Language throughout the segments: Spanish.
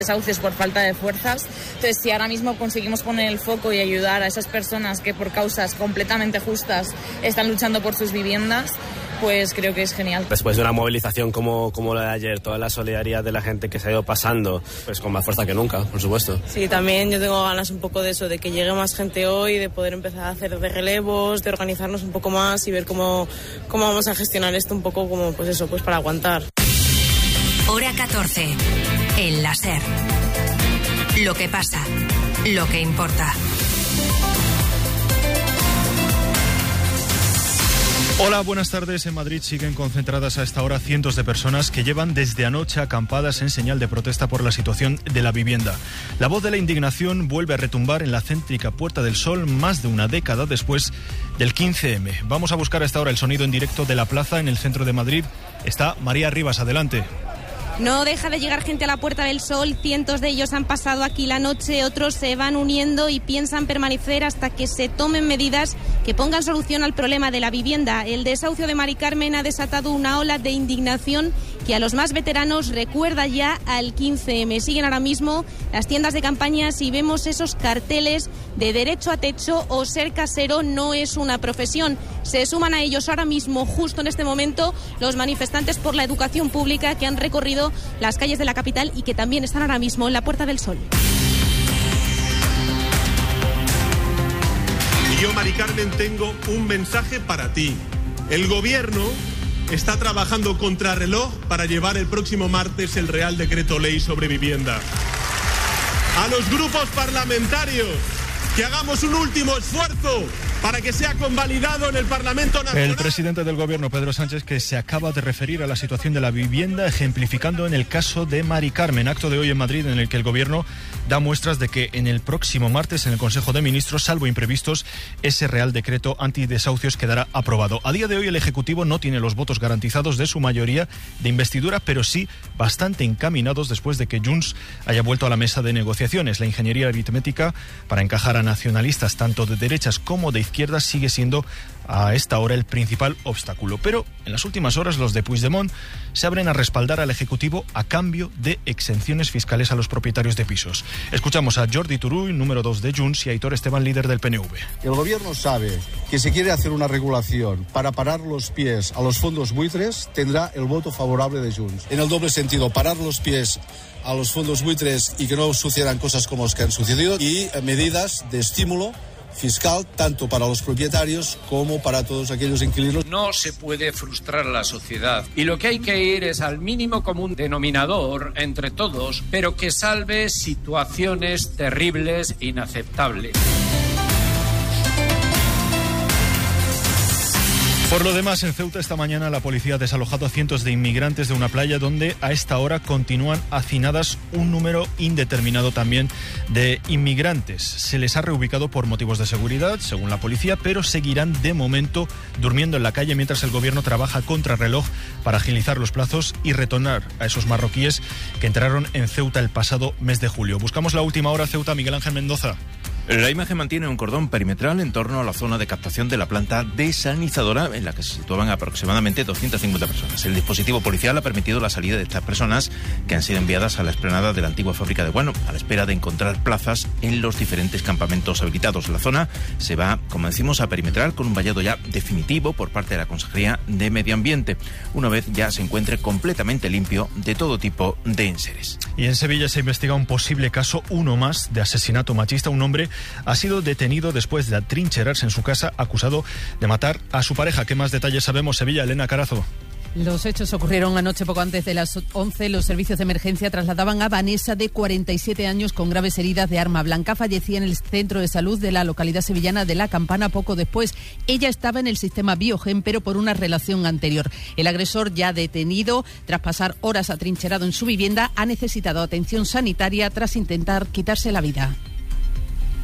desahucios por falta de fuerzas. Entonces, si ahora mismo conseguimos poner el foco y ayudar a esas personas que por causas completamente justas están luchando por sus viviendas, pues creo que es genial. Después de una movilización como la de ayer, toda la solidaridad de la gente que se ha ido pasando, pues con más fuerza que nunca, por supuesto. Sí, también yo tengo ganas un poco de eso, de que llegue más gente hoy, de poder empezar a hacer de relevos, de organizarnos un poco más y ver cómo vamos a gestionar esto un poco como, pues eso, pues para aguantar. Hora 14. El la SER. Lo que pasa, lo que importa. Hola, buenas tardes. En Madrid siguen concentradas a esta hora cientos de personas que llevan desde anoche acampadas en señal de protesta por la situación de la vivienda. La voz de la indignación vuelve a retumbar en la céntrica Puerta del Sol más de una década después del 15M. Vamos a buscar a esta hora el sonido en directo de la plaza en el centro de Madrid. Está María Rivas, adelante. No deja de llegar gente a la Puerta del Sol, cientos de ellos han pasado aquí la noche, otros se van uniendo y piensan permanecer hasta que se tomen medidas que pongan solución al problema de la vivienda. El desahucio de Mari Carmen ha desatado una ola de indignación que a los más veteranos recuerda ya al 15M. Siguen ahora mismo las tiendas de campañas y vemos esos carteles de derecho a techo o ser casero no es una profesión. Se suman a ellos ahora mismo, justo en este momento, los manifestantes por la educación pública que han recorrido las calles de la capital y que también están ahora mismo en la Puerta del Sol. Y yo, Mari Carmen, tengo un mensaje para ti. El gobierno está trabajando contrarreloj para llevar el próximo martes el Real Decreto Ley sobre vivienda. A los grupos parlamentarios, que hagamos un último esfuerzo para que sea convalidado en el Parlamento Nacional. El presidente del Gobierno, Pedro Sánchez, que se acaba de referir a la situación de la vivienda, ejemplificando en el caso de Mari Carmen, acto de hoy en Madrid en el que el Gobierno da muestras de que en el próximo martes en el Consejo de Ministros, salvo imprevistos, ese Real Decreto antidesahucios quedará aprobado. A día de hoy el Ejecutivo no tiene los votos garantizados de su mayoría de investidura, pero sí bastante encaminados después de que Junts haya vuelto a la mesa de negociaciones. La ingeniería aritmética para encajar a nacionalistas tanto de derechas como de izquierda sigue siendo a esta hora el principal obstáculo. Pero en las últimas horas los de Puigdemont se abren a respaldar al Ejecutivo a cambio de exenciones fiscales a los propietarios de pisos. Escuchamos a Jordi Turull, número 2 de Junts, y a Aitor Esteban, líder del PNV. El gobierno sabe que si quiere hacer una regulación para parar los pies a los fondos buitres, tendrá el voto favorable de Junts. En el doble sentido, parar los pies a los fondos buitres y que no sucedan cosas como las que han sucedido, y medidas de estímulo fiscal tanto para los propietarios como para todos aquellos inquilinos. No se puede frustrar a la sociedad y lo que hay que ir es al mínimo común denominador entre todos, pero que salve situaciones terribles e inaceptables. Por lo demás, en Ceuta esta mañana la policía ha desalojado a cientos de inmigrantes de una playa donde a esta hora continúan hacinadas un número indeterminado también de inmigrantes. Se les ha reubicado por motivos de seguridad, según la policía, pero seguirán de momento durmiendo en la calle mientras el gobierno trabaja contrarreloj para agilizar los plazos y retornar a esos marroquíes que entraron en Ceuta el pasado mes de julio. Buscamos la última hora, Ceuta. Miguel Ángel Mendoza. La imagen mantiene un cordón perimetral en torno a la zona de captación de la planta desalinizadora en la que se situaban aproximadamente 250 personas. El dispositivo policial ha permitido la salida de estas personas que han sido enviadas a la explanada de la antigua fábrica de guano a la espera de encontrar plazas en los diferentes campamentos habilitados. La zona se va, como decimos, a perimetrar con un vallado ya definitivo por parte de la Consejería de Medio Ambiente, una vez ya se encuentre completamente limpio de todo tipo de enseres. Y en Sevilla se investiga un posible caso, uno más, de asesinato machista. Un hombre ha sido detenido después de atrincherarse en su casa acusado de matar a su pareja. ¿Qué más detalles sabemos? Sevilla, Elena Carazo. Los hechos ocurrieron anoche poco antes de las 11. Los servicios de emergencia trasladaban a Vanessa, de 47 años, con graves heridas de arma blanca. Fallecía en el centro de salud de la localidad sevillana de La Campana poco después. Ella estaba en el sistema Biogen, pero por una relación anterior. El agresor, ya detenido tras pasar horas atrincherado en su vivienda, ha necesitado atención sanitaria tras intentar quitarse la vida.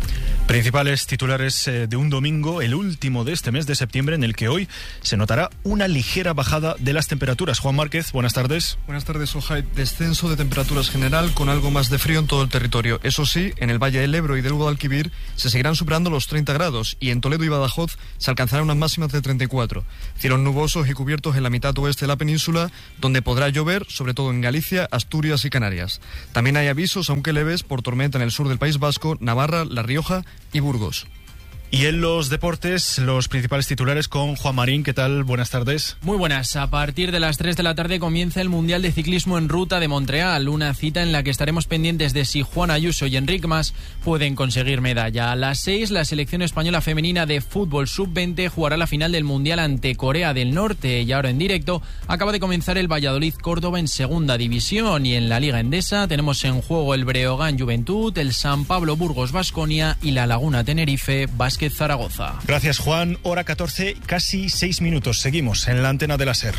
Principales titulares de un domingo, el último de este mes de septiembre, en el que hoy se notará una ligera bajada de las temperaturas. Juan Márquez, buenas tardes. Buenas tardes, Ojai. Descenso de temperaturas general con algo más de frío en todo el territorio. Eso sí, en el Valle del Ebro y del Guadalquivir se seguirán superando los 30 grados y en Toledo y Badajoz se alcanzarán unas máximas de 34. Cielos nubosos y cubiertos en la mitad oeste de la península, donde podrá llover, sobre todo en Galicia, Asturias y Canarias. También hay avisos, aunque leves, por tormenta en el sur del País Vasco, Navarra, La Rioja y Burgos. Y en los deportes, los principales titulares con Juan Marín. ¿Qué tal? Buenas tardes. Muy buenas. A partir de las 3 de la tarde comienza el Mundial de Ciclismo en Ruta de Montreal, una cita en la que estaremos pendientes de si Juan Ayuso y Enric Mas pueden conseguir medalla. A las 6, la selección española femenina de fútbol sub-20 jugará la final del Mundial ante Corea del Norte. Y ahora en directo acaba de comenzar el Valladolid-Córdoba en segunda división. Y en la Liga Endesa tenemos en juego el Breogán Juventud, el San Pablo Burgos Baskonia y la Laguna Tenerife Básquet Zaragoza. Gracias, Juan. Hora 14, casi 6 minutos. Seguimos en la antena de la SER.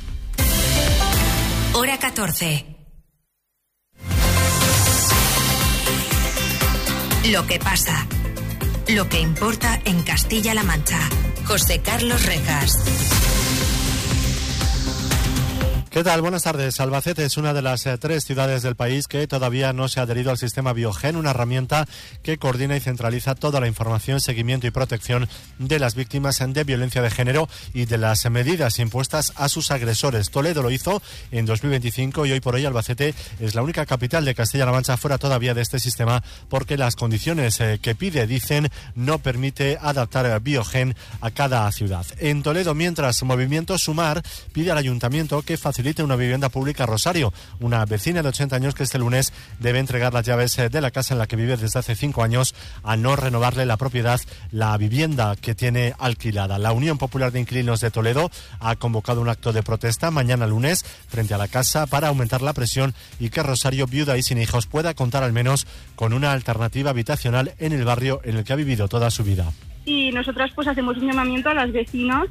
Hora 14. Lo que pasa. Lo que importa en Castilla-La Mancha. José Carlos Rejas. ¿Qué tal? Buenas tardes. Albacete es una de las 3 ciudades del país que todavía no se ha adherido al sistema Biogen, una herramienta que coordina y centraliza toda la información, seguimiento y protección de las víctimas de violencia de género y de las medidas impuestas a sus agresores. Toledo lo hizo en 2025 y hoy por hoy Albacete es la única capital de Castilla-La Mancha fuera todavía de este sistema porque las condiciones que pide, dicen, no permite adaptar Biogen a cada ciudad. En Toledo, mientras, Movimiento Sumar pide al ayuntamiento que facilite una vivienda pública a Rosario, una vecina de 80 años que este lunes debe entregar las llaves de la casa en la que vive desde hace 5 años a no renovarle la propiedad, la vivienda que tiene alquilada. La Unión Popular de Inquilinos de Toledo ha convocado un acto de protesta mañana lunes frente a la casa para aumentar la presión y que Rosario, viuda y sin hijos, pueda contar al menos con una alternativa habitacional en el barrio en el que ha vivido toda su vida. Y nosotras pues hacemos un llamamiento a las vecinas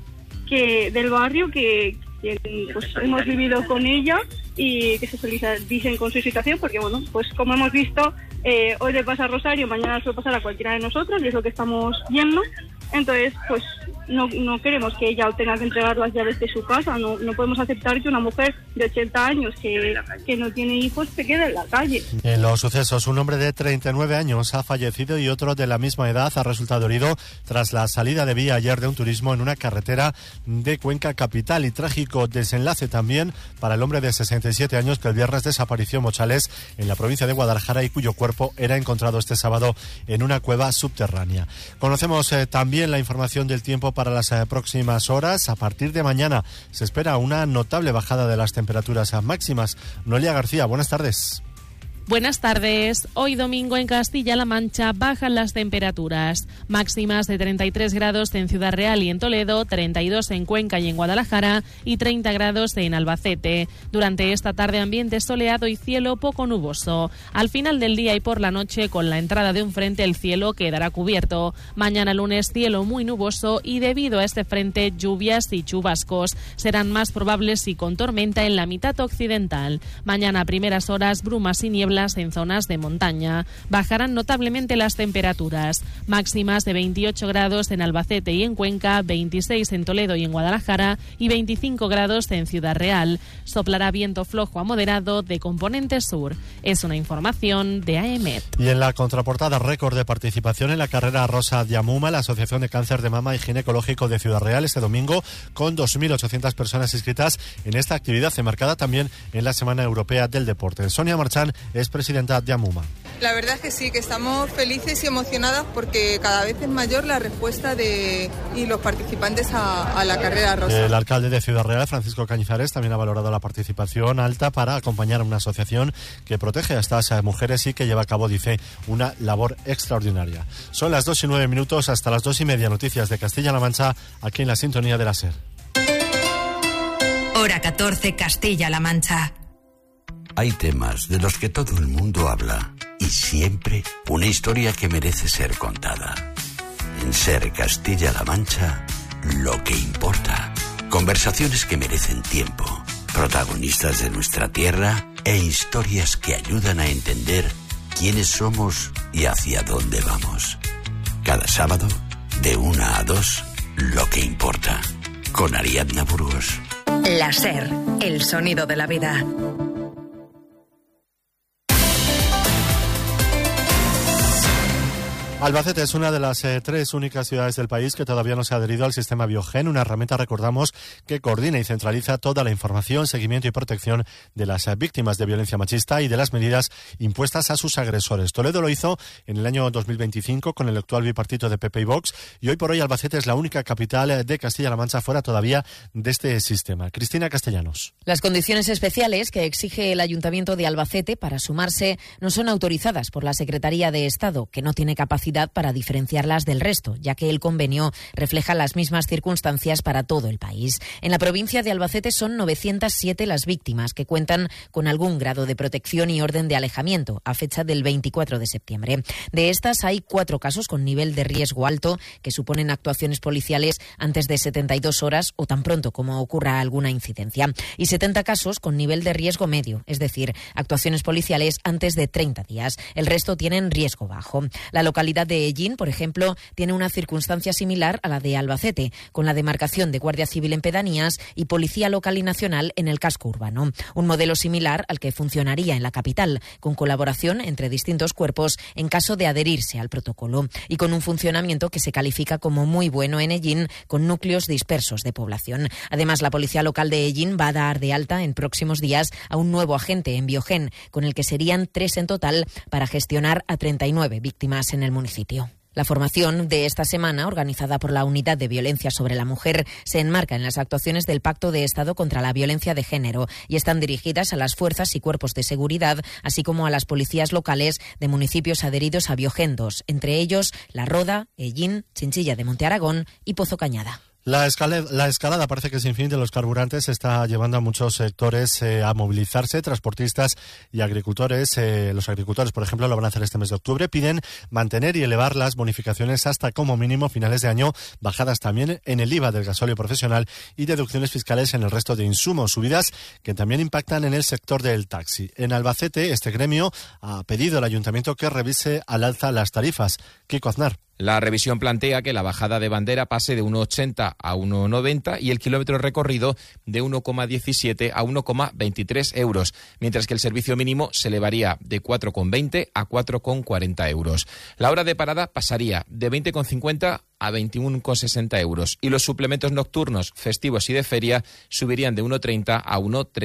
del barrio que pues hemos vivido con ella y que se solidaricen con su situación, porque bueno, pues como hemos visto, hoy le pasa a Rosario, mañana le puede pasar a cualquiera de nosotros y es lo que estamos viendo. Entonces, pues no queremos que ella tenga que entregar las llaves de su casa, no podemos aceptar que una mujer de 80 años que no tiene hijos se quede en la calle. En los sucesos, un hombre de 39 años ha fallecido y otro de la misma edad ha resultado herido tras la salida de vía ayer de un turismo en una carretera de Cuenca capital, y trágico desenlace también para el hombre de 67 años que el viernes desapareció en Mochales, en la provincia de Guadalajara, y cuyo cuerpo era encontrado este sábado en una cueva subterránea. Conocemos también la información del tiempo para las próximas horas. A partir de mañana se espera una notable bajada de las temperaturas máximas. Noelia García, buenas tardes. Buenas tardes. Hoy domingo en Castilla-La Mancha bajan las temperaturas. Máximas de 33 grados en Ciudad Real y en Toledo, 32 en Cuenca y en Guadalajara y 30 grados en Albacete. Durante esta tarde ambiente soleado y cielo poco nuboso. Al final del día y por la noche, con la entrada de un frente, el cielo quedará cubierto. Mañana lunes cielo muy nuboso y debido a este frente lluvias y chubascos. Serán más probables y con tormenta en la mitad occidental. Mañana a primeras horas brumas y nieblas en zonas de montaña. Bajarán notablemente las temperaturas. Máximas de 28 grados en Albacete y en Cuenca, 26 en Toledo y en Guadalajara y 25 grados en Ciudad Real. Soplará viento flojo a moderado de componente sur. Es una información de AEMET. Y en la contraportada, récord de participación en la carrera Rosa Diamuma, la Asociación de Cáncer de Mama y Ginecológico de Ciudad Real, este domingo, con 2.800 personas inscritas en esta actividad, enmarcada también en la Semana Europea del Deporte. Sonia Marchán es presidenta de AMUMA. La verdad es que sí, que estamos felices y emocionadas porque cada vez es mayor la respuesta y los participantes a la carrera rosa. El alcalde de Ciudad Real, Francisco Cañizares, también ha valorado la participación alta para acompañar a una asociación que protege a estas mujeres y que lleva a cabo, dice, una labor extraordinaria. Son las 2:09, hasta las 2:30, noticias de Castilla-La Mancha, aquí en la sintonía de la SER. Hora 14, Castilla-La Mancha. Hay temas de los que todo el mundo habla y siempre una historia que merece ser contada. En SER Castilla-La Mancha, lo que importa. Conversaciones que merecen tiempo, protagonistas de nuestra tierra e historias que ayudan a entender quiénes somos y hacia dónde vamos. Cada sábado, de 1 a 2, Lo que importa. Con Ariadna Burgos. La SER, el sonido de la vida. Albacete es una de las 3 únicas ciudades del país que todavía no se ha adherido al sistema Biogen, una herramienta, recordamos, que coordina y centraliza toda la información, seguimiento y protección de las víctimas de violencia machista y de las medidas impuestas a sus agresores. Toledo lo hizo en el año 2025 con el actual bipartito de PP y Vox, y hoy por hoy Albacete es la única capital de Castilla-La Mancha fuera todavía de este sistema. Cristina Castellanos. Las condiciones especiales que exige el Ayuntamiento de Albacete para sumarse no son autorizadas por la Secretaría de Estado, que no tiene capacidad para diferenciarlas del resto, ya que el convenio refleja las mismas circunstancias para todo el país. En la provincia de Albacete son 907 las víctimas que cuentan con algún grado de protección y orden de alejamiento a fecha del 24 de septiembre. De estas hay 4 casos con nivel de riesgo alto que suponen actuaciones policiales antes de 72 horas o tan pronto como ocurra alguna incidencia, y 70 casos con nivel de riesgo medio, es decir, actuaciones policiales antes de 30 días. El resto tienen riesgo bajo. La localidad de Ellín, por ejemplo, tiene una circunstancia similar a la de Albacete, con la demarcación de Guardia Civil en pedanías y Policía Local y Nacional en el casco urbano. Un modelo similar al que funcionaría en la capital, con colaboración entre distintos cuerpos en caso de adherirse al protocolo, y con un funcionamiento que se califica como muy bueno en Ellín, con núcleos dispersos de población. Además, la Policía Local de Ellín va a dar de alta en próximos días a un nuevo agente en Biogen, con el que serían 3 en total para gestionar a 39 víctimas en el municipio. La formación de esta semana, organizada por la Unidad de Violencia sobre la Mujer, se enmarca en las actuaciones del Pacto de Estado contra la Violencia de Género y están dirigidas a las fuerzas y cuerpos de seguridad, así como a las policías locales de municipios adheridos a Biogen 2, entre ellos La Roda, Ellín, Chinchilla de Monte Aragón y Pozo Cañada. La escalada parece que sin fin de los carburantes está llevando a muchos sectores a movilizarse. Transportistas y agricultores, los agricultores, por ejemplo, lo van a hacer este mes de octubre. Piden mantener y elevar las bonificaciones hasta como mínimo finales de año, bajadas también en el IVA del gasóleo profesional y deducciones fiscales en el resto de insumos, subidas que también impactan en el sector del taxi. En Albacete, este gremio ha pedido al ayuntamiento que revise al alza las tarifas. Kiko Aznar. La revisión plantea que la bajada de bandera pase de 1,80 a 1,90 y el kilómetro recorrido de 1,17 a 1,23 euros, mientras que el servicio mínimo se elevaría de 4,20 a 4,40 euros. La hora de parada pasaría de 20,50 a 21,60 euros y los suplementos nocturnos, festivos y de feria subirían de 1,30 a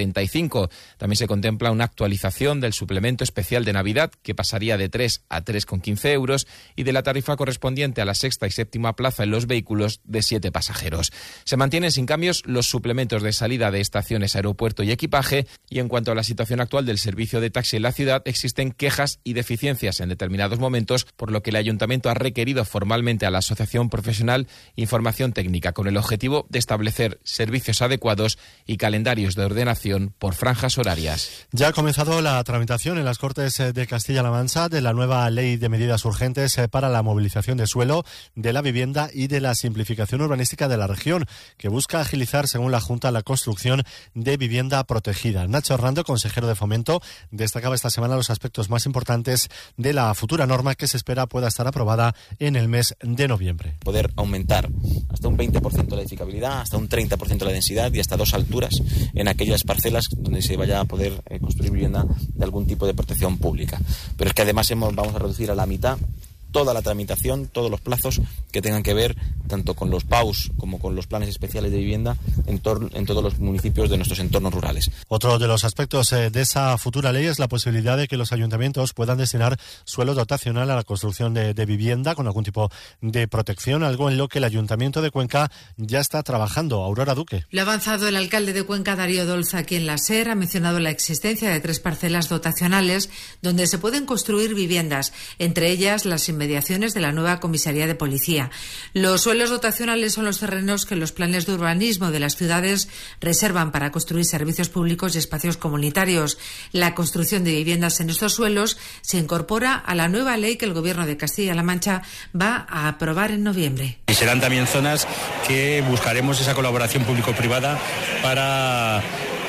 1,35. También se contempla una actualización del suplemento especial de Navidad que pasaría de 3 a 3,15 euros y de la tarifa correspondiente a la sexta y séptima plaza en los vehículos de 7 pasajeros. Se mantienen sin cambios los suplementos de salida de estaciones, aeropuerto y equipaje, y en cuanto a la situación actual del servicio de taxi en la ciudad, existen quejas y deficiencias en determinados momentos, por lo que el ayuntamiento ha requerido formalmente a la asociación profesional información técnica con el objetivo de establecer servicios adecuados y calendarios de ordenación por franjas horarias. Ya ha comenzado la tramitación en las Cortes de Castilla-La Mancha de la nueva Ley de Medidas Urgentes para la movilización de suelo, de la vivienda y de la simplificación urbanística de la región, que busca agilizar, según la Junta, la construcción de vivienda protegida. Nacho Hernando, consejero de Fomento, destacaba esta semana los aspectos más importantes de la futura norma que se espera pueda estar aprobada en el mes de noviembre. Poder aumentar hasta un 20% la edificabilidad, hasta un 30% la densidad y hasta 2 alturas en aquellas parcelas donde se vaya a poder construir vivienda de algún tipo de protección pública. Pero es que además vamos a reducir a la mitad toda la tramitación, todos los plazos que tengan que ver tanto con los PAUs como con los planes especiales de vivienda en todos los municipios de nuestros entornos rurales. Otro de los aspectos de esa futura ley es la posibilidad de que los ayuntamientos puedan destinar suelo dotacional a la construcción de vivienda con algún tipo de protección, algo en lo que el Ayuntamiento de Cuenca ya está trabajando. Aurora Duque. Lo ha avanzado el alcalde de Cuenca, Darío Dolza, aquí en la SER. Ha mencionado la existencia de 3 parcelas dotacionales donde se pueden construir viviendas, entre ellas las inmediaciones de la nueva comisaría de policía. Los suelos dotacionales son los terrenos que los planes de urbanismo de las ciudades reservan para construir servicios públicos y espacios comunitarios. La construcción de viviendas en estos suelos se incorpora a la nueva ley que el Gobierno de Castilla-La Mancha va a aprobar en noviembre. Y serán también zonas que buscaremos esa colaboración público-privada para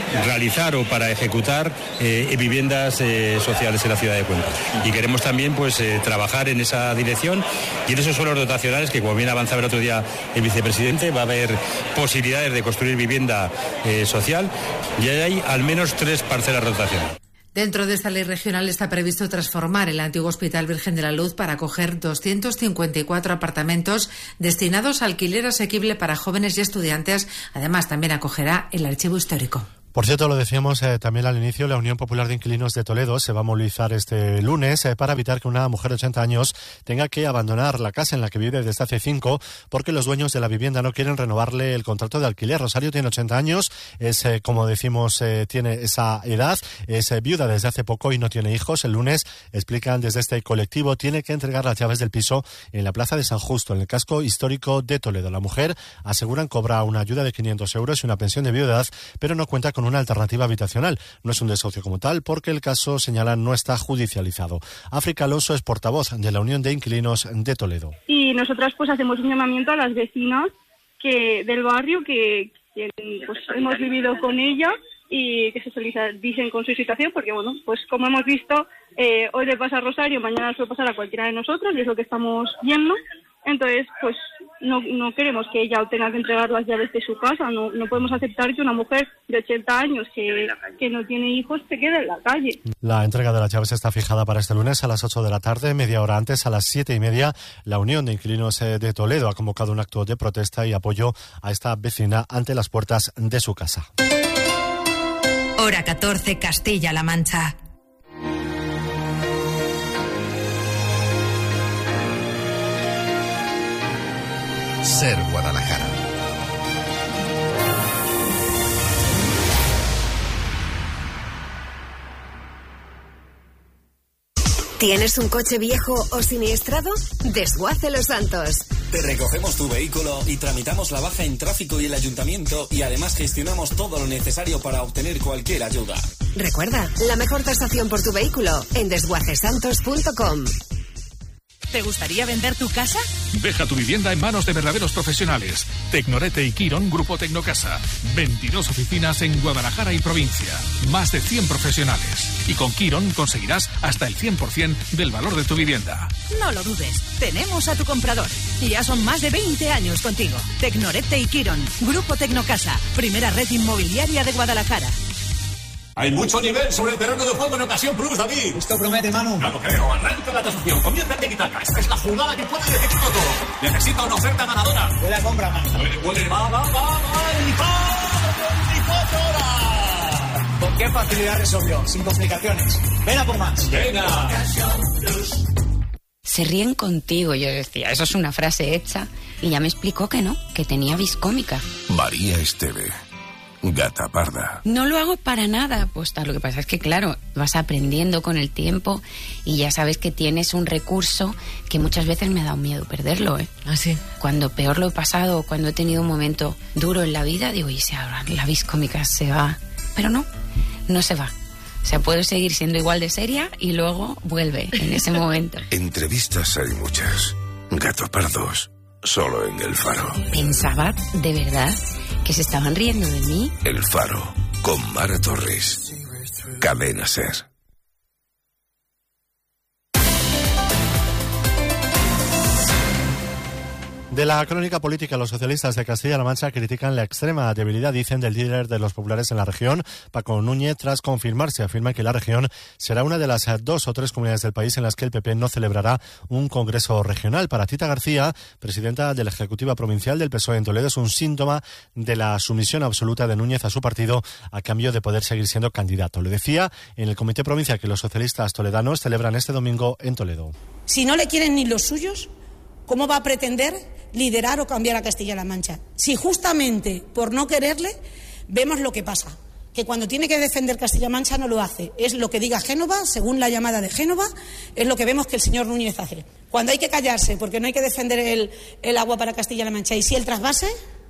realizar o para ejecutar viviendas sociales en la ciudad de Cuenca. Y queremos también trabajar en esa dirección y en esos suelos dotacionales que, como bien avanzaba el otro día el vicepresidente, va a haber posibilidades de construir vivienda social y hay al menos 3 parcelas dotacionales. Dentro de esta ley regional está previsto transformar el antiguo Hospital Virgen de la Luz para acoger 254 apartamentos destinados a alquiler asequible para jóvenes y estudiantes. Además, también acogerá el archivo histórico. Por cierto, lo decíamos también al inicio, la Unión Popular de Inquilinos de Toledo se va a movilizar este lunes para evitar que una mujer de 80 años tenga que abandonar la casa en la que vive desde hace 5 porque los dueños de la vivienda no quieren renovarle el contrato de alquiler. Rosario tiene 80 años, es, como decimos, tiene esa edad, es viuda desde hace poco y no tiene hijos. El lunes, explican desde este colectivo, tiene que entregar las llaves del piso en la Plaza de San Justo, en el casco histórico de Toledo. La mujer, aseguran, cobra una ayuda de 500 euros y una pensión de viudedad, pero no cuenta con una alternativa habitacional. No es un desahucio como tal porque el caso, señalan, no está judicializado. África Alonso es portavoz de la Unión de Inquilinos de Toledo. Y nosotras hacemos un llamamiento a las vecinas del barrio que hemos vivido con ella y que se solidaricen con su situación porque, como hemos visto, hoy le pasa a Rosario, mañana le puede pasar a cualquiera de nosotros y es lo que estamos viendo. Entonces, no queremos que ella tenga que entregar las llaves de su casa. No podemos aceptar que una mujer de 80 años que no tiene hijos se quede en la calle. La entrega de las llaves está fijada para este lunes a las 8 de la tarde. Media hora antes, a las 7:30, la Unión de Inquilinos de Toledo ha convocado un acto de protesta y apoyo a esta vecina ante las puertas de su casa. Hora 14, Castilla-La Mancha. Ser Guadalajara. ¿Tienes un coche viejo o siniestrado? Desguace Los Santos. Te recogemos tu vehículo y tramitamos la baja en tráfico y el ayuntamiento y además gestionamos todo lo necesario para obtener cualquier ayuda. Recuerda, la mejor tasación por tu vehículo en desguacesantos.com. ¿Te gustaría vender tu casa? Deja tu vivienda en manos de verdaderos profesionales. Tecnorete y Quirón, Grupo Tecnocasa. 22 oficinas en Guadalajara y provincia. Más de 100 profesionales. Y con Quirón conseguirás hasta el 100% del valor de tu vivienda. No lo dudes. Tenemos a tu comprador. Ya son más de 20 años contigo. Tecnorete y Quirón, Grupo Tecnocasa. Primera red inmobiliaria de Guadalajara. Hay mucho nivel sobre el terreno de juego en Ocasión Plus, David. Esto promete, Manu. No lo creo. Arranca la tasación. Comienza el tiki-taka. Esta es la jugada que puede decidirlo todo. Necesita una oferta ganadora. Buena compra, Manu. Va. ¿Con qué facilidad resolvió? Sin complicaciones. Ven a por más. Venga. Se ríen contigo. Yo decía, eso es una frase hecha. Y ya me explicó que no, que tenía vis cómica. María Esteve. Gata parda. No lo hago para nada, pues lo que pasa es que, claro, vas aprendiendo con el tiempo y ya sabes que tienes un recurso que muchas veces me ha dado miedo perderlo, ¿eh? ¿Ah, sí? Cuando peor lo he pasado, cuando he tenido un momento duro en la vida, digo, y si ahora la vis cómica se va. Pero no se va. O sea, puedo seguir siendo igual de seria y luego vuelve en ese momento. Entrevistas hay muchas. Gato pardos, solo en El Faro. Pensaba, de verdad, que se estaban riendo de mí. El Faro, con Mara Torres. Cadena Ser. De la crónica política, los socialistas de Castilla-La Mancha critican la extrema debilidad, dicen, del líder de los populares en la región, Paco Núñez, tras confirmarse. Afirman que la región será una de las 2 o 3 comunidades del país en las que el PP no celebrará un congreso regional. Para Tita García, presidenta de la Ejecutiva Provincial del PSOE en Toledo, es un síntoma de la sumisión absoluta de Núñez a su partido a cambio de poder seguir siendo candidato. Le decía en el Comité Provincial que los socialistas toledanos celebran este domingo en Toledo. Si no le quieren ni los suyos, ¿cómo va a pretender liderar o cambiar a Castilla-La Mancha? Si justamente por no quererle vemos lo que pasa, que cuando tiene que defender Castilla-La Mancha no lo hace. Es lo que diga Génova, según la llamada de Génova, es lo que vemos que el señor Núñez hace. Cuando hay que callarse porque no hay que defender el agua para Castilla-La Mancha y si el trasvase,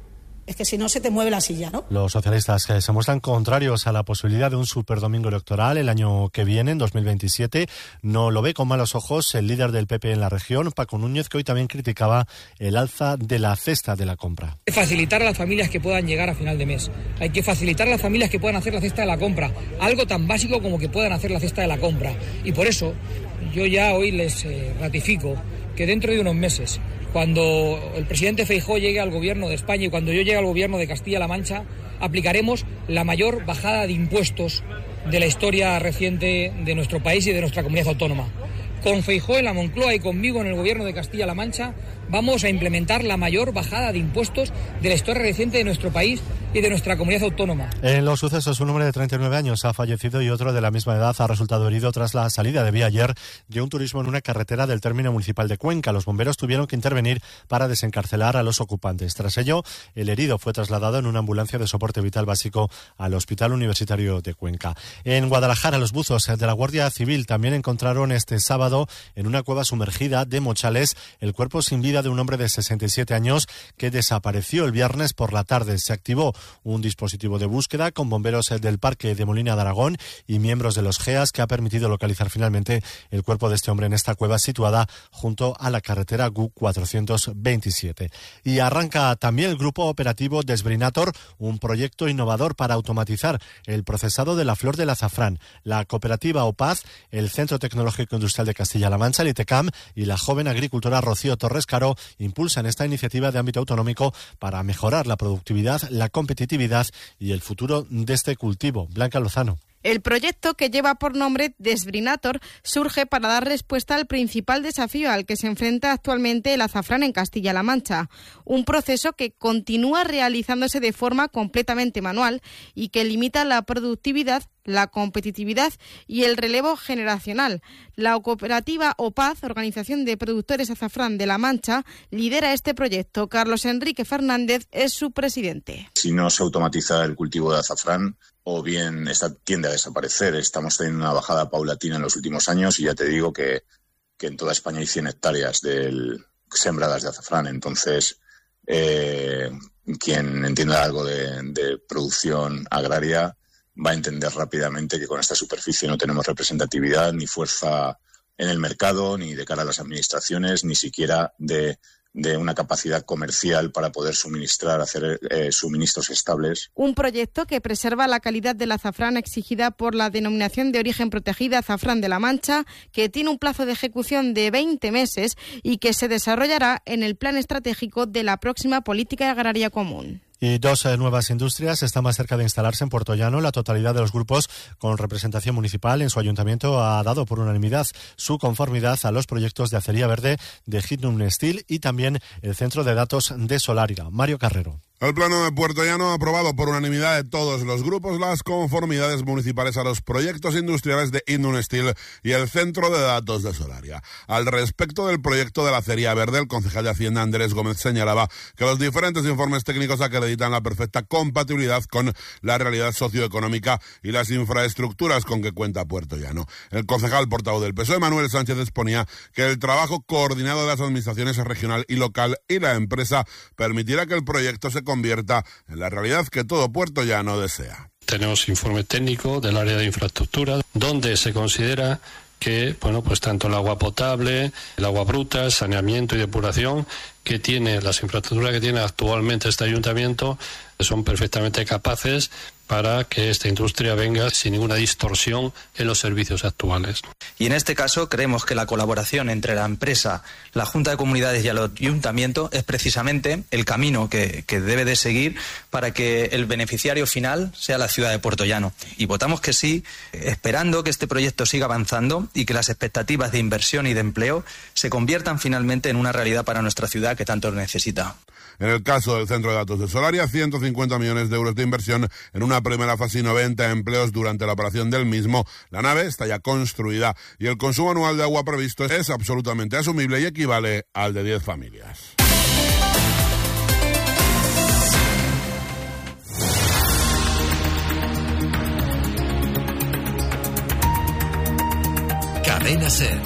Es que si no se te mueve la silla, ¿no? Los socialistas que se muestran contrarios a la posibilidad de un superdomingo electoral el año que viene, en 2027, no lo ve con malos ojos el líder del PP en la región, Paco Núñez, que hoy también criticaba el alza de la cesta de la compra. Hay que facilitar a las familias que puedan llegar a final de mes. Hay que facilitar a las familias que puedan hacer la cesta de la compra. Algo tan básico como que puedan hacer la cesta de la compra. Y por eso yo ya hoy les ratifico que dentro de unos meses, cuando el presidente Feijóo llegue al gobierno de España y cuando yo llegue al gobierno de Castilla-La Mancha, aplicaremos la mayor bajada de impuestos de la historia reciente de nuestro país y de nuestra comunidad autónoma. Con Feijóo en la Moncloa y conmigo en el gobierno de Castilla-La Mancha vamos a implementar la mayor bajada de impuestos de la historia reciente de nuestro país y de nuestra comunidad autónoma. En los sucesos, un hombre de 39 años ha fallecido y otro de la misma edad ha resultado herido tras la salida de vía ayer de un turismo en una carretera del término municipal de Cuenca. Los bomberos tuvieron que intervenir para desencarcelar a los ocupantes. Tras ello, el herido fue trasladado en una ambulancia de soporte vital básico al Hospital Universitario de Cuenca. En Guadalajara, los buzos de la Guardia Civil también encontraron este sábado en una cueva sumergida de Mochales el cuerpo sin vida de un hombre de 67 años que desapareció el viernes por la tarde. Se activó un dispositivo de búsqueda con bomberos del Parque de Molina de Aragón y miembros de los GEAS que ha permitido localizar finalmente el cuerpo de este hombre en esta cueva situada junto a la carretera GU 427. Y arranca también el grupo operativo Desbrinator, un proyecto innovador para automatizar el procesado de la flor del azafrán. La cooperativa OPAZ, el Centro Tecnológico Industrial de Castilla-La Mancha, el ITECAM, y la joven agricultora Rocío Torres Caro impulsan esta iniciativa de ámbito autonómico para mejorar la productividad, la competitividad y el futuro de este cultivo. Blanca Lozano. El proyecto, que lleva por nombre Desbrinator, surge para dar respuesta al principal desafío al que se enfrenta actualmente el azafrán en Castilla-La Mancha, un proceso que continúa realizándose de forma completamente manual y que limita la productividad, la competitividad y el relevo generacional. La cooperativa OPAZ, Organización de Productores Azafrán de La Mancha, lidera este proyecto. Carlos Enrique Fernández es su presidente. Si no se automatiza el cultivo de azafrán, o bien tiende a desaparecer. Estamos teniendo una bajada paulatina en los últimos años y ya te digo que en toda España hay 100 hectáreas sembradas de azafrán. Entonces, quien entienda algo de producción agraria va a entender rápidamente que con esta superficie no tenemos representatividad ni fuerza en el mercado, ni de cara a las administraciones, ni siquiera de una capacidad comercial para poder hacer suministros estables. Un proyecto que preserva la calidad del azafrán exigida por la denominación de origen protegida Azafrán de La Mancha, que tiene un plazo de ejecución de 20 meses y que se desarrollará en el plan estratégico de la próxima política agraria común. Y dos nuevas industrias están más cerca de instalarse en Puerto Llano. La totalidad de los grupos con representación municipal en su ayuntamiento ha dado por unanimidad su conformidad a los proyectos de acería verde de Hitnum Steel y también el centro de datos de Solaria. Mario Carrero. El Pleno de Puerto Llano ha aprobado por unanimidad de todos los grupos las conformidades municipales a los proyectos industriales de Hitnum Steel y el Centro de Datos de Solaria. Al respecto del proyecto de la acería verde, el concejal de Hacienda Andrés Gómez señalaba que los diferentes informes técnicos acreditan la perfecta compatibilidad con la realidad socioeconómica y las infraestructuras con que cuenta Puerto Llano. El concejal portavoz del PSOE, Manuel Sánchez, exponía que el trabajo coordinado de las administraciones regional y local y la empresa permitirá que el proyecto se convierta en la realidad que todo Puerto Llano desea. Tenemos informe técnico del área de infraestructura donde se considera que, pues tanto el agua potable, el agua bruta, el saneamiento y depuración que tiene, las infraestructuras que tiene actualmente este ayuntamiento, son perfectamente capaces para que esta industria venga sin ninguna distorsión en los servicios actuales. Y en este caso creemos que la colaboración entre la empresa, la Junta de Comunidades y el Ayuntamiento es precisamente el camino que debe de seguir para que el beneficiario final sea la ciudad de Puerto Llano. Y votamos que sí, esperando que este proyecto siga avanzando y que las expectativas de inversión y de empleo se conviertan finalmente en una realidad para nuestra ciudad que tanto necesita. En el caso del Centro de Datos de Solaria, 150 millones de euros de inversión en una primera fase y 90 empleos durante la operación del mismo. La nave está ya construida y el consumo anual de agua previsto es absolutamente asumible y equivale al de 10 familias. Cadena SER,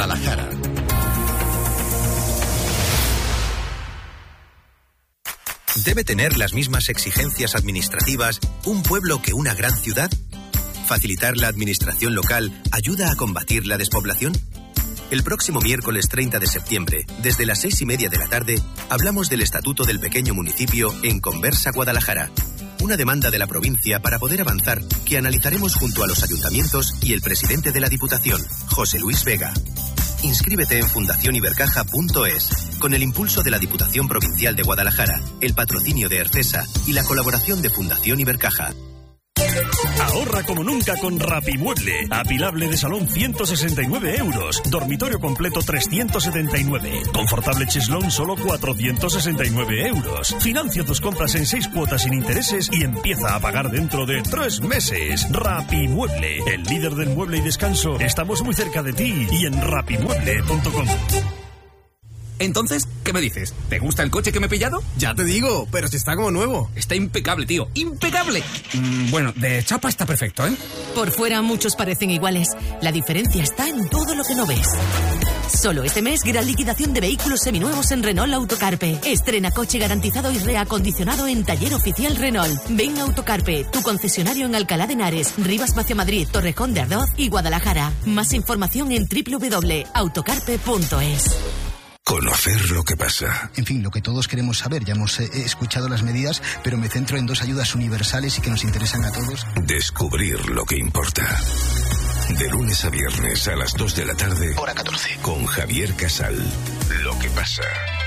Guadalajara. ¿Debe tener las mismas exigencias administrativas un pueblo que una gran ciudad? ¿Facilitar la administración local ayuda a combatir la despoblación? El próximo miércoles 30 de septiembre, desde las 6:30 de la tarde, hablamos del Estatuto del Pequeño Municipio en Conversa Guadalajara. Una demanda de la provincia para poder avanzar que analizaremos junto a los ayuntamientos y el presidente de la Diputación, José Luis Vega. Inscríbete en fundacionibercaja.es, con el impulso de la Diputación Provincial de Guadalajara, el patrocinio de Ercesa y la colaboración de Fundación Ibercaja. Ahorra como nunca con Rapimueble. Apilable de salón 169 euros. Dormitorio completo 379. Confortable cheslón solo 469 euros. Financia tus compras en 6 cuotas sin intereses y empieza a pagar dentro de 3 meses. Rapimueble, el líder del mueble y descanso. Estamos muy cerca de ti y en rapimueble.com. Entonces, ¿qué me dices? ¿Te gusta el coche que me he pillado? Ya te digo, pero si está como nuevo. Está impecable, tío. ¡Impecable! Bueno, de chapa está perfecto, ¿eh? Por fuera muchos parecen iguales. La diferencia está en todo lo que no ves. Solo este mes, gran liquidación de vehículos seminuevos en Renault Autocarpe. Estrena coche garantizado y reacondicionado en Taller Oficial Renault. Ven a Autocarpe, tu concesionario en Alcalá de Henares, Rivas Vacia Madrid, Torrejón de Ardoz y Guadalajara. Más información en www.autocarpe.es. Conocer lo que pasa. En fin, lo que todos queremos saber. Ya hemos escuchado las medidas, pero me centro en 2 ayudas universales y que nos interesan a todos. Descubrir lo que importa. De lunes a viernes a las 2 de la tarde. Hora 14. Con Javier Casal. Lo que pasa.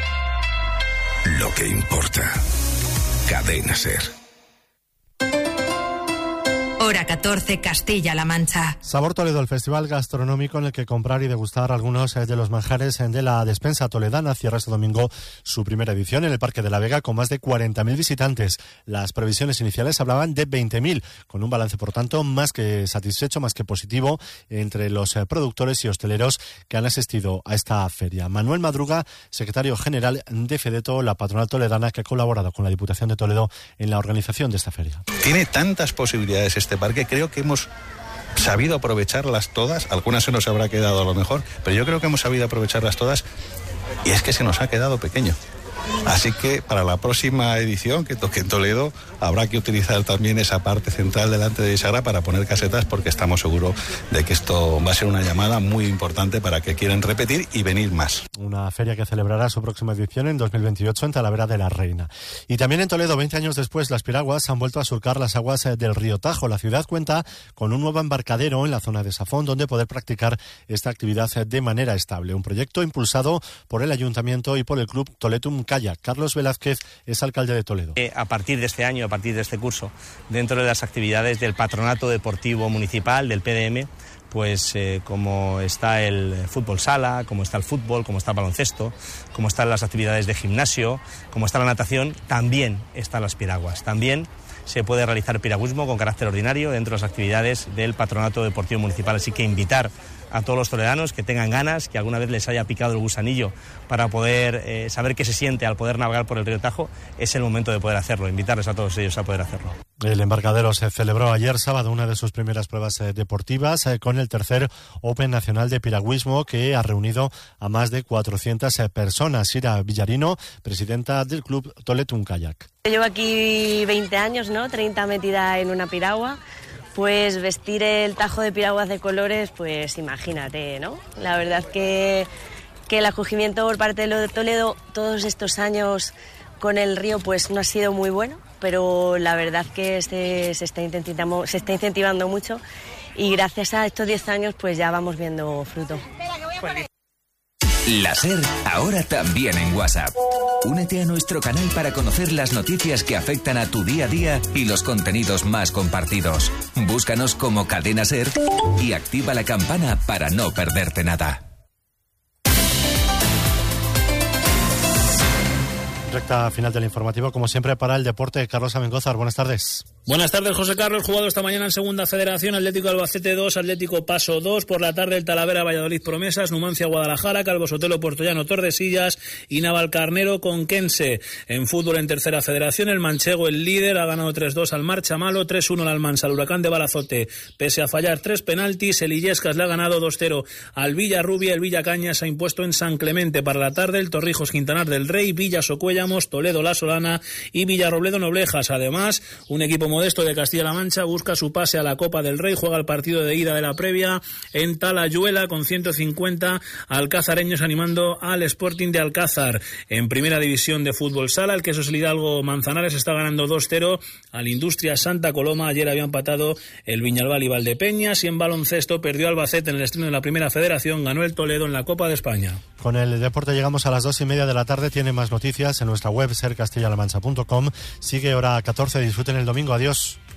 Lo que importa. Cadena SER. Hora 14, Castilla-La Mancha. Sabor Toledo, el festival gastronómico en el que comprar y degustar algunos de los manjares de la despensa toledana, cierra este domingo su primera edición en el Parque de la Vega con más de 40.000 visitantes. Las previsiones iniciales hablaban de 20.000, con un balance, por tanto, más que satisfecho, más que positivo entre los productores y hosteleros que han asistido a esta feria. Manuel Madruga, secretario general de FEDETO, la patronal toledana que ha colaborado con la Diputación de Toledo en la organización de esta feria. Tiene tantas posibilidades este parque, creo que hemos sabido aprovecharlas todas. Algunas se nos habrá quedado a lo mejor, pero yo creo que hemos sabido aprovecharlas todas y es que se nos ha quedado pequeño. Así que para la próxima edición que toque en Toledo habrá que utilizar también esa parte central delante de Isagra para poner casetas, porque estamos seguros de que esto va a ser una llamada muy importante para que quieran repetir y venir más. Una feria que celebrará su próxima edición en 2028 en Talavera de la Reina. Y también en Toledo, 20 años después, las piraguas han vuelto a surcar las aguas del río Tajo. La ciudad cuenta con un nuevo embarcadero en la zona de Safón donde poder practicar esta actividad de manera estable. Un proyecto impulsado por el Ayuntamiento y por el Club Toletum Kayak. Carlos Velázquez es alcalde de Toledo. A partir de este año, a partir de este curso, dentro de las actividades del Patronato Deportivo Municipal, del PDM, pues como está el fútbol sala, como está el fútbol, como está el baloncesto, como están las actividades de gimnasio, como está la natación, también están las piraguas. También se puede realizar piragüismo con carácter ordinario dentro de las actividades del Patronato Deportivo Municipal. Así que invitar a todos los toledanos que tengan ganas, que alguna vez les haya picado el gusanillo para poder saber qué se siente al poder navegar por el río Tajo, es el momento de poder hacerlo, invitarles a todos ellos a poder hacerlo. El embarcadero se celebró ayer sábado una de sus primeras pruebas deportivas con el tercer Open Nacional de Piragüismo, que ha reunido a más de 400 personas. Sira Villarino, presidenta del Club Toletum Kayak. Llevo aquí 20 años, ¿no? 30 metida en una piragua. Pues vestir el Tajo de piraguas de colores, pues imagínate, ¿no? La verdad que el acogimiento por parte de Toledo todos estos años con el río pues no ha sido muy bueno, pero la verdad que se está incentivando mucho y gracias a estos 10 años pues ya vamos viendo fruto. La SER, ahora también en WhatsApp. Únete a nuestro canal para conocer las noticias que afectan a tu día a día y los contenidos más compartidos. Búscanos como Cadena SER y activa la campana para no perderte nada. Recta final del informativo, como siempre, para el deporte. Carlos Amengózar, buenas tardes. Buenas tardes, José Carlos. Jugado esta mañana en Segunda Federación, Atlético Albacete 2, Atlético Paso 2. Por la tarde, el Talavera Valladolid Promesas, Numancia Guadalajara, Calvo Sotelo Puertollano Tordesillas y Navalcarnero Conquense. En fútbol en Tercera Federación, el manchego, el líder, ha ganado 3-2 al Marchamalo, 3-1 al Almansa, al Huracán de Balazote. Pese a fallar 3 penaltis, el Illescas le ha ganado 2-0 al Villarrubia. El Villacañas se ha impuesto en San Clemente. Para la tarde, el Torrijos Quintanar del Rey, Villa Socuella Bayamos, Toledo La Solana y Villarrobledo Noblejas. Además, un equipo modesto de Castilla-La Mancha busca su pase a la Copa del Rey, juega el partido de ida de la previa en Talayuela con 150 alcazareños animando al Sporting de Alcázar. En primera división de fútbol sala, el Quesos El Hidalgo Manzanares está ganando 2-0 al Industria Santa Coloma. Ayer había empatado el Viñalbal y Valdepeñas, y en baloncesto perdió Albacete en el estreno de la Primera Federación, ganó el Toledo en la Copa de España. Con el deporte llegamos a las 2:30 de la tarde. Tiene más noticias en nuestra web sercastillalamancha.com. Sigue hora 14. Disfruten el domingo. Adiós.